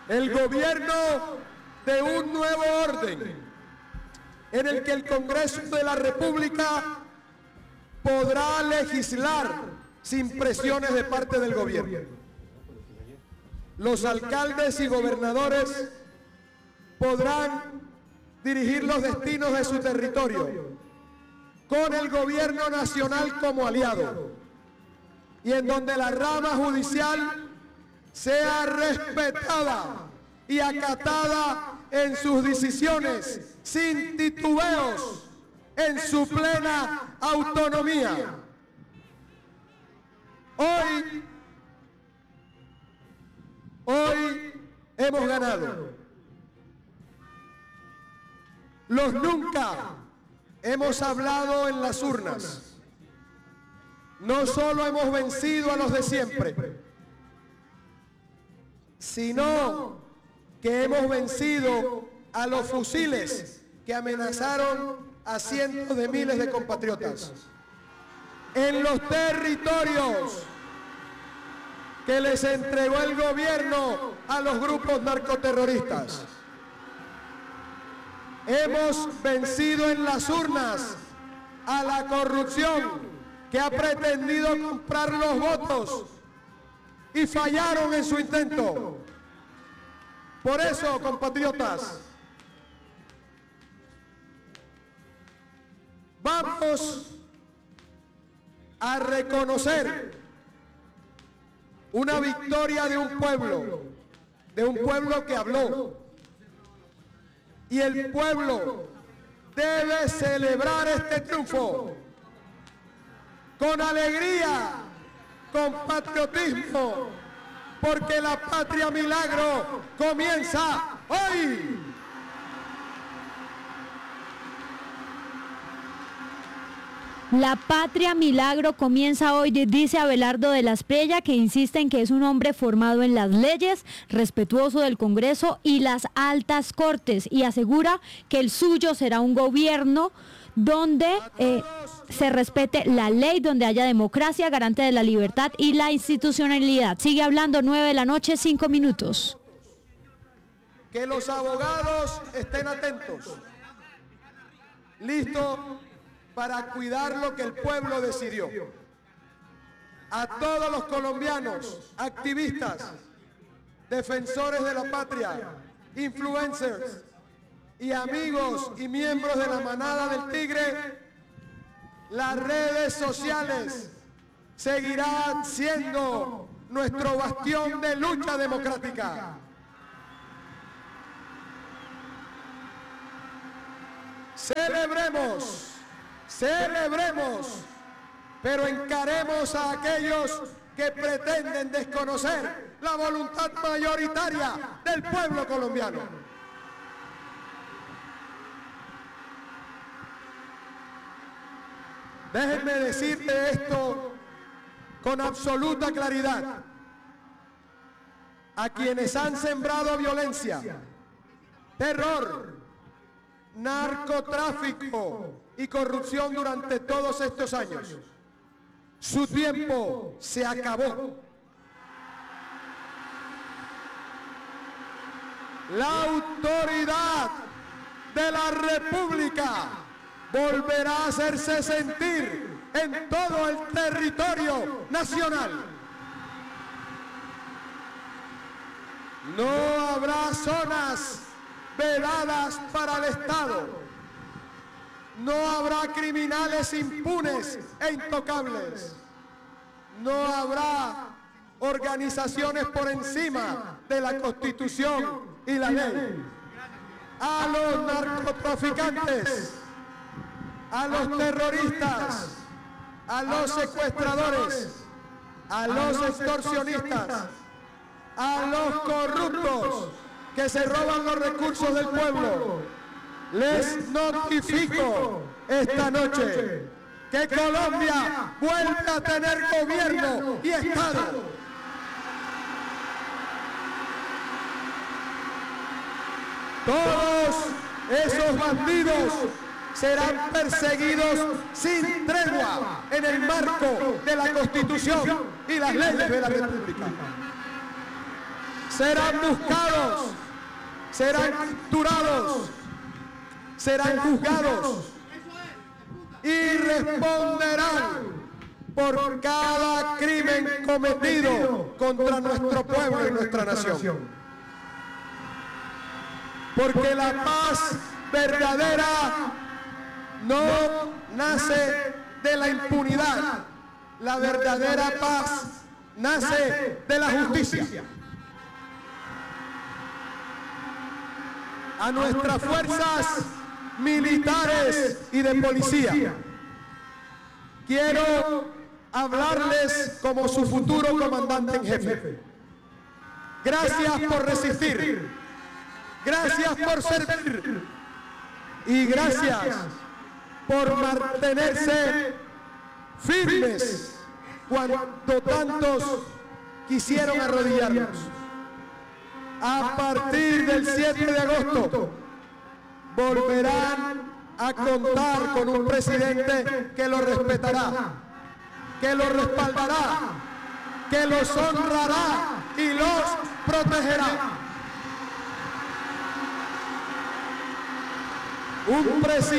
el gobierno de un nuevo orden en el que el Congreso de la República podrá legislar sin presiones de parte del gobierno. Los alcaldes y gobernadores podrán dirigir los destinos de su territorio con el gobierno nacional como aliado y en donde la rama judicial sea respetada y acatada en sus decisiones sin titubeos, en su plena autonomía. Hoy hemos ganado. Los nunca hemos hablado en las urnas. No solo hemos vencido a los de siempre, sino que hemos vencido a los fusiles que amenazaron a cientos de miles de compatriotas en los territorios que les entregó el gobierno a los grupos narcoterroristas. Hemos vencido en las urnas a la corrupción que ha pretendido comprar los votos y fallaron en su intento. Por eso, compatriotas, vamos a reconocer una victoria de un pueblo que habló. Y el pueblo debe celebrar este triunfo con alegría, con patriotismo, porque la patria milagro comienza hoy. La patria milagro comienza hoy, dice Abelardo de la Espriella, que insiste en que es un hombre formado en las leyes, respetuoso del Congreso y las altas cortes, y asegura que el suyo será un gobierno donde se respete la ley, donde haya democracia, garante de la libertad y la institucionalidad. Sigue hablando, 9:00 PM, 5 minutos. Que los abogados estén atentos, listos para cuidar lo que el pueblo decidió. A todos los colombianos, activistas, defensores de la patria, influencers y amigos y miembros de la manada del Tigre, las redes sociales seguirán siendo nuestro bastión de lucha democrática. Celebremos, pero encaremos a aquellos que pretenden desconocer la voluntad mayoritaria del pueblo colombiano. Déjenme decirte esto con absoluta claridad. A quienes han sembrado violencia, terror, narcotráfico y corrupción durante todos estos años, su tiempo se acabó. La autoridad de la República volverá a hacerse sentir en todo el territorio nacional. No habrá zonas vedadas para el Estado. No habrá criminales impunes e intocables. No habrá organizaciones por encima de la Constitución y la ley. A los narcotraficantes, a los terroristas, a los secuestradores, a los extorsionistas, a los corruptos que se roban los recursos del pueblo, les notifico esta noche que Colombia vuelve a tener gobierno y Estado. Todos esos bandidos serán perseguidos sin tregua en el marco de la Constitución y las leyes de la República. serán buscados, serán capturados, serán juzgados y responderán por cada crimen cometido contra nuestro pueblo y nuestra nación. Porque la paz verdadera no nace de la impunidad, la verdadera paz nace de la justicia. A nuestras fuerzas militares y de policía, quiero hablarles como su futuro comandante en jefe. Gracias por resistir, gracias por servir y gracias por mantenerse firmes cuando tantos quisieron arrodillarnos. A partir del 7 de agosto volverán a contar con un presidente que los respetará, que los respaldará, que los honrará y los protegerá. Un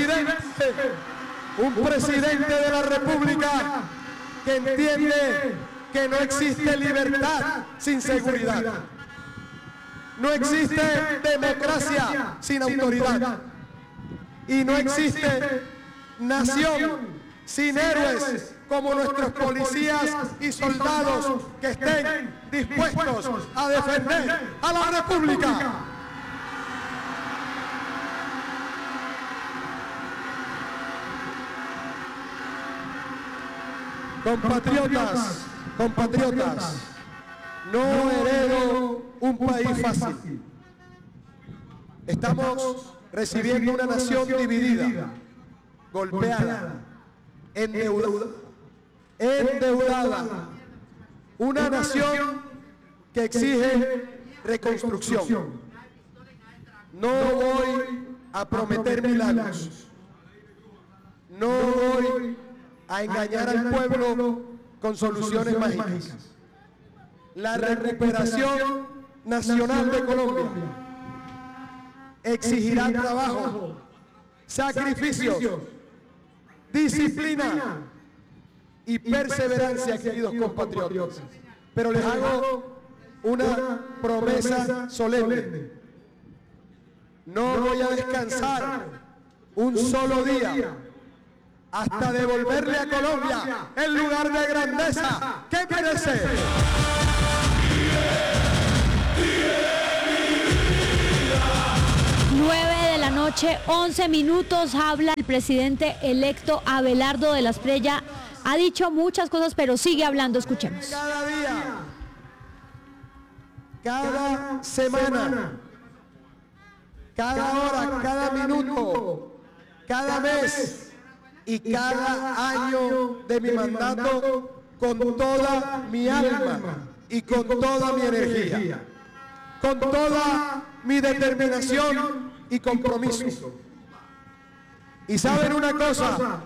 presidente de la República que entiende que no existe libertad sin seguridad. No existe democracia sin autoridad. Y no existe nación sin héroes como nuestros policías y soldados que estén dispuestos a defender a la República. Compatriotas, no heredo un país fácil. Estamos recibiendo una nación dividida, golpeada, endeudada. Una nación que exige reconstrucción. No voy a prometer milagros. No voy a engañar al pueblo con soluciones mágicas. La recuperación nacional de Colombia exigirá trabajo, sacrificios, disciplina y perseverancia, queridos compatriotas. Pero les hago una promesa solemne. No voy a descansar un solo día hasta devolverle a Colombia el lugar de grandeza que merece. 11 minutos, habla el presidente electo Abelardo de la Espriella. Ha dicho muchas cosas, pero sigue hablando, escuchemos. Cada día, cada semana, cada hora, cada minuto, cada mes y cada año de mi mandato, con toda mi alma y con toda mi energía, con toda mi determinación y compromiso. Y saben una cosa,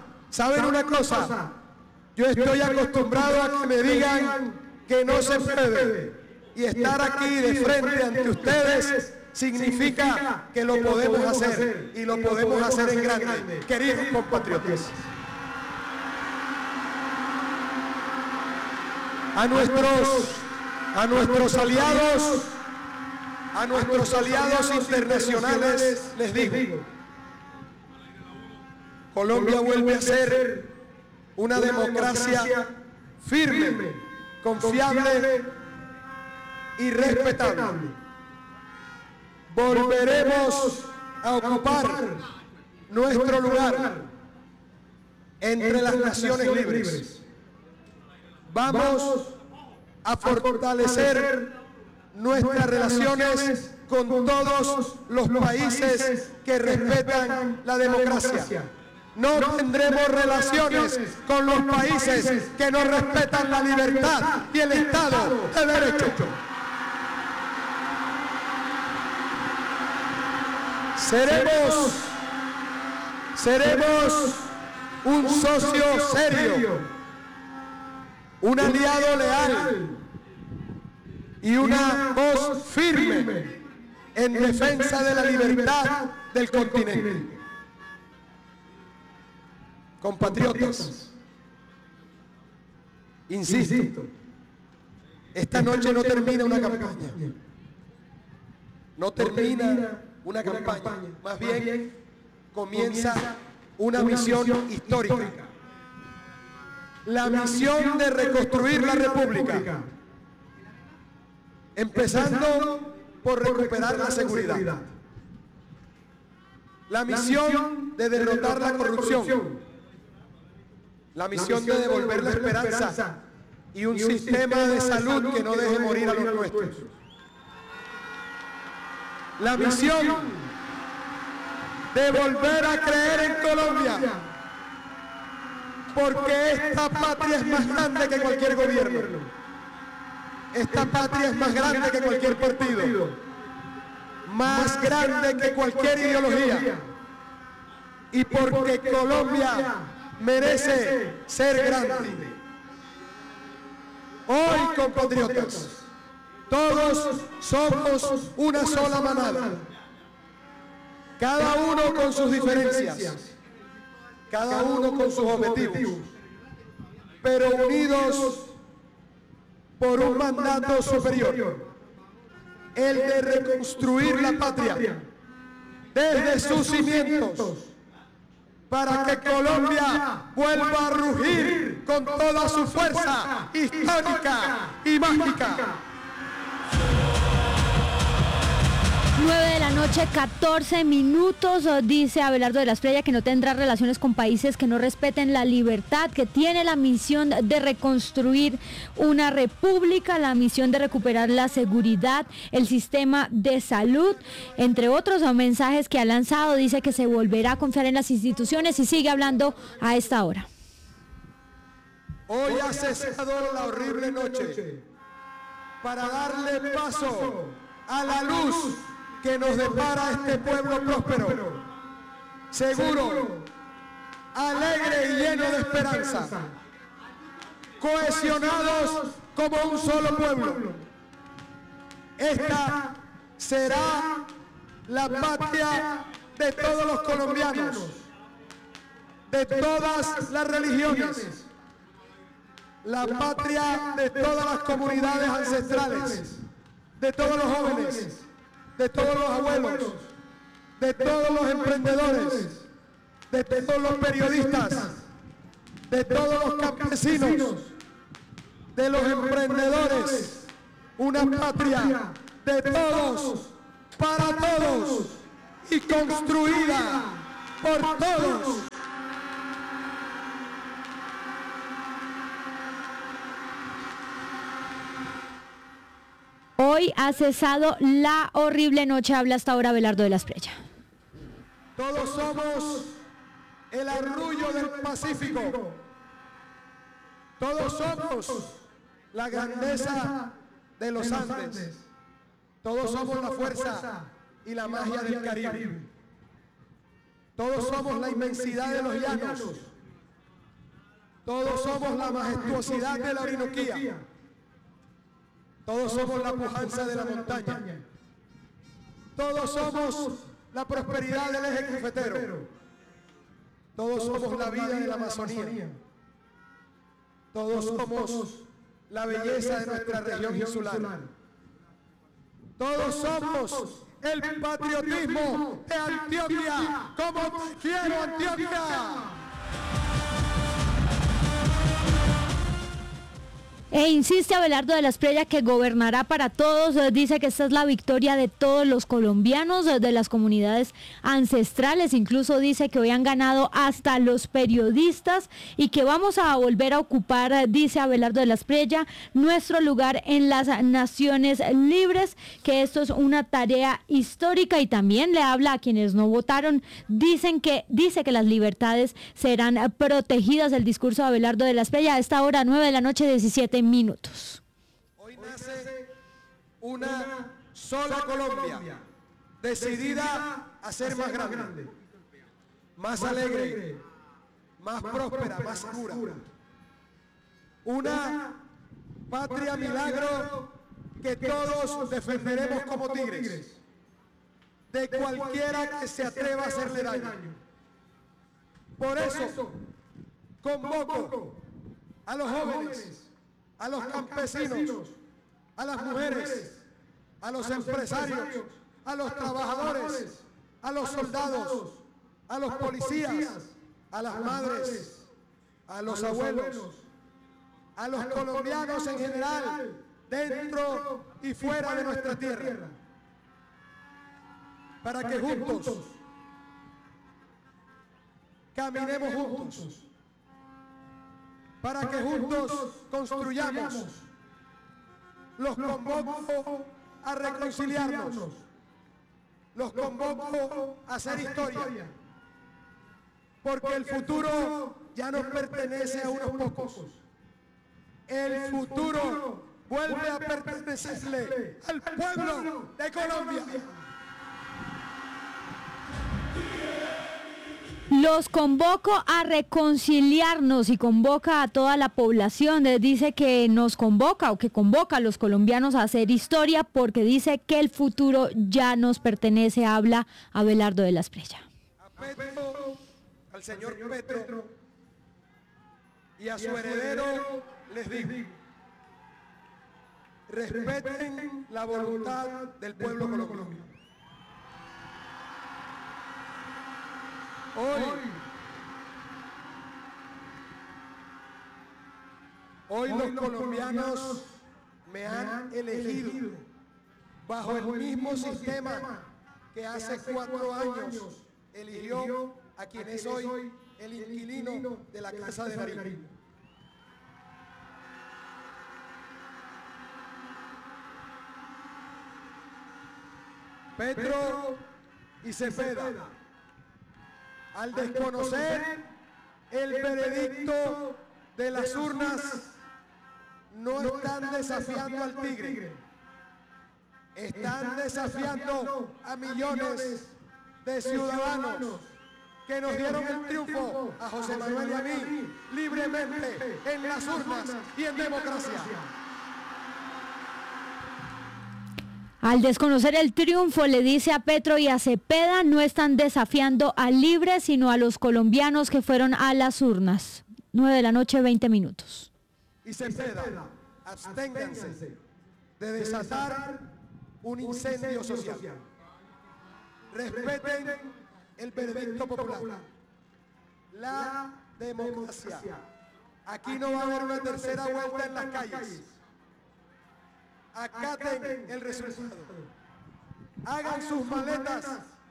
yo estoy acostumbrado a que me digan que no se puede, y estar aquí de frente ante ustedes significa que lo podemos hacer, y lo podemos hacer en grande, queridos compatriotas. A nuestros aliados internacionales les digo: Colombia vuelve a ser una democracia firme, confiable y respetable. Volveremos a ocupar nuestro lugar entre las naciones libres. Vamos a fortalecer nuestras relaciones con todos los países que respetan la democracia. No tendremos relaciones con los países que no respetan la libertad y el Estado de Derecho. Seremos un socio serio, un aliado leal, y una voz firme en defensa de la libertad del continente. Compatriotas, insisto, esta noche no termina una campaña, no termina una campaña, más bien comienza una misión histórica, la misión de reconstruir la República, empezando por recuperar la seguridad, la misión de derrotar la corrupción, la misión de devolver la esperanza y un sistema de salud que no deje morir a los nuestros. La misión de volver a creer en Colombia, porque esta patria es más grande que cualquier gobierno. Esta patria es más grande que cualquier partido, más grande que cualquier ideología, y porque Colombia merece ser grande. Hoy, compatriotas, todos somos una sola manada, cada uno con sus diferencias, cada uno con sus objetivos, pero unidos por un mandato superior, el de reconstruir la patria desde sus cimientos, para que Colombia vuelva a rugir con toda su fuerza histórica y mágica. 9 de la noche, 14 minutos, dice Abelardo de la Espriella que no tendrá relaciones con países que no respeten la libertad, que tiene la misión de reconstruir una república, la misión de recuperar la seguridad, el sistema de salud, entre otros mensajes que ha lanzado. Dice que se volverá a confiar en las instituciones y sigue hablando a esta hora. Hoy ha cesado la horrible noche para darle paso a la luz que nos depara este pueblo próspero, seguro, alegre y lleno de esperanza, cohesionados como un solo pueblo. Esta será la patria de todos los colombianos, de todas las religiones, la patria de todas las comunidades ancestrales, de todos los jóvenes, de todos los abuelos, de todos los emprendedores, de todos los periodistas, de todos los campesinos, de los emprendedores, una patria de todos, para todos y construida por todos. Hoy ha cesado la horrible noche, habla hasta ahora Abelardo de la Espriella. Todos somos el arrullo del Pacífico. Todos somos la grandeza de los Andes. Todos somos la fuerza y la magia del Caribe. Todos somos la inmensidad de los llanos. Todos somos la majestuosidad de la Orinoquía. Todos somos la pujanza de la montaña. Todos somos la prosperidad del eje cafetero. Todos somos la vida de la Amazonía. Todos somos la belleza de nuestra región insular. Todos somos el patriotismo de Antioquia. ¡Como quiero Antioquia! E insiste Abelardo de la Espriella que gobernará para todos. Dice que esta es la victoria de todos los colombianos, de las comunidades ancestrales. Incluso dice que hoy han ganado hasta los periodistas y que vamos a volver a ocupar, dice Abelardo de la Espriella, nuestro lugar en las naciones libres, que esto es una tarea histórica. Y también le habla a quienes no votaron. Dice que las libertades serán protegidas. El discurso de Abelardo de la Espriella a esta hora, 9 de la noche, 17 minutos. Hoy nace una sola Colombia, decidida a ser más grande, más alegre, más próspera, más segura. Una patria milagro que todos defenderemos como tigres de cualquiera que se atreva a hacerle daño. Por eso convoco a los jóvenes, a los campesinos, a las mujeres, a los empresarios, a los trabajadores, a los soldados, a los policías, a las madres, a los abuelos, a los colombianos en general, dentro y fuera de nuestra tierra, para que juntos caminemos juntos, para que juntos construyamos. Los convoco a reconciliarnos, los convoco a hacer historia, porque el futuro ya no pertenece a unos pocos. El futuro vuelve a pertenecerle al pueblo de Colombia. Los convoco a reconciliarnos y convoca a toda la población. Dice que nos convoca o que convoca a los colombianos a hacer historia porque dice que el futuro ya nos pertenece. Habla Abelardo de la Espriella. A Petro, al señor Petro y a su heredero les digo: respeten la voluntad del pueblo colombiano. Hoy los colombianos me han elegido bajo el mismo sistema que hace 4 años eligió a quien es hoy el inquilino de la Casa de Nariño. Petro y Cepeda, al desconocer el veredicto de las urnas, no están desafiando al tigre, están desafiando a millones de ciudadanos que nos dieron el triunfo a José Manuel y a mí libremente en las urnas y en democracia. Al desconocer el triunfo, le dice a Petro y a Cepeda, no están desafiando al libre, sino a los colombianos que fueron a las urnas. 9:20 p.m. Y Cepeda, absténganse de desatar un incendio social. Respeten el veredicto popular, la democracia. Aquí no va a haber una tercera vuelta en las calles. Acaten el resultado, hagan sus maletas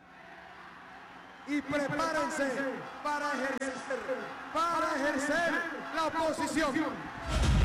y prepárense para ejercer la oposición.